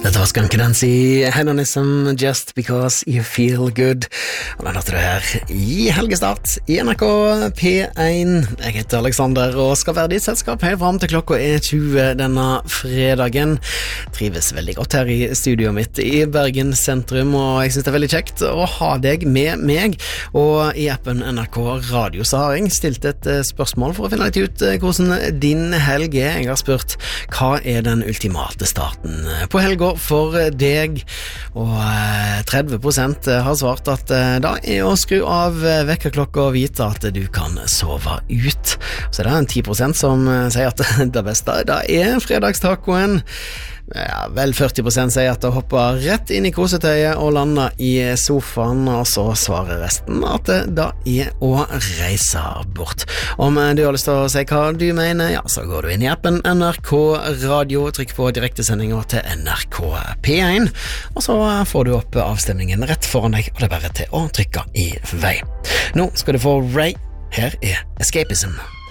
Dette var Skunk Nancy, Hedonism, Just Because You Feel Good. Og den hørte du her i helgestart i NRK P1. Jeg heter Alexander og skal være ditt selskap helt frem til klokka 20 denne fredagen. Trives veldig godt her i studioet mitt i Bergen sentrum, og jeg synes det er veldig kjekt å ha deg med meg. Og i appen NRK Radio så har jeg stilt et spørsmål for å finne litt ut hvordan din helg er. Jeg har spurt, hva er den ultimate starten på helga for deg, og 30% har svart at da er å skru av vekkerklokka og vite at du kan sove ut. Så det er en 10% som sier at det beste da er fredagstacoen. Ja, vel 40% sier at å hoppe rett inn i kosetøyet og lande i sofaen, og så svarer resten at det er å reise bort. Om du har lyst til å si hva du mener, ja, så går du inn i appen NRK Radio, trykk på direktesendingen til NRK P1, og så får du opp avstemningen rett foran deg, og det er bare til å trykke i vei. Nå skal du få Ray, her er Escapism.